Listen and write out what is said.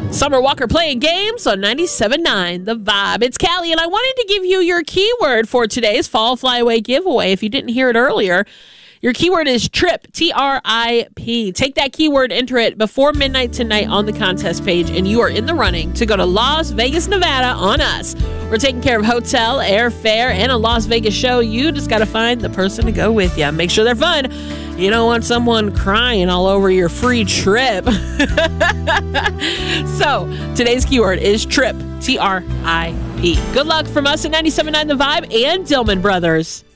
Summer Walker playing games on 97.9 The Vibe. It's Callie, and I wanted to give you your keyword for today's Fall Flyaway giveaway. If you didn't hear it earlier, your keyword is TRIP, T-R-I-P. Take that keyword, enter it before midnight tonight on the contest page, and you are in the running to go to Las Vegas, Nevada on us. We're taking care of hotel, airfare, and a Las Vegas show. You just got to find the person to go with you. Make sure they're fun. You don't want someone crying all over your free trip. So, today's keyword is TRIP, T-R-I-P. Good luck from us at 97.9 The Vibe and Dillman Brothers.